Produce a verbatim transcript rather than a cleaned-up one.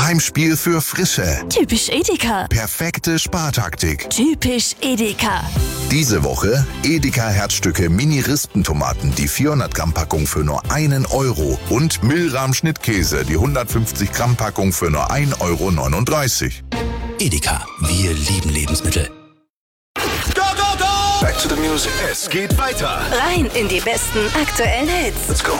Heimspiel für Frische. Typisch Edeka. Perfekte Spartaktik. Typisch Edeka. Diese Woche Edeka Herzstücke Mini-Rispentomaten, die vierhundert Gramm Packung für nur einen Euro. Und Milram Schnittkäse, die hundertfünfzig Gramm Packung für nur ein Euro neununddreißig. Edeka, wir lieben Lebensmittel. Go, go, go! Back to the music. Es geht weiter. Rein in die besten aktuellen Hits. Let's go.